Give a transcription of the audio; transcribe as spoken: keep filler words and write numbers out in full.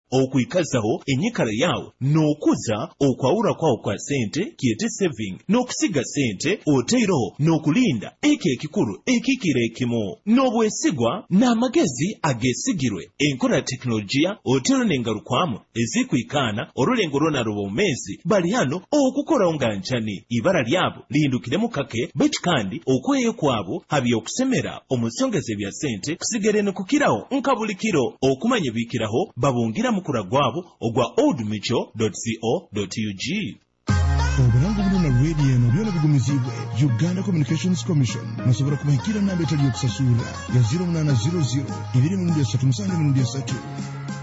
okwikazaho enyikala yawo n'okuza okwawula kwawo kwa sente kiyete saving n'okusiga sente oteeroho n'okulinda ekyo ekikulu ekikira ekimu n'obwesigwa n'amagezi ageesigirwe enkola ya tekinologiya oteero n'engalukwamu ezikwikaana olulengo lwonaluba omumezi bali hano okukolawo nga njani ibala lyabo liyindukiremu kake beti kandi okweyo kwabo habi okusemera omusongeze bya sente kusigere nekukirawo nka buli kiro okumanya bikiraho babungira mukula gwabo ogwa old micho dot co dot u g. Obulango buno na radio eno byona bigumizibwe Uganda Communications Commission musobola kubahikira namba etali yokusasula ya zero nine zero zero two three three three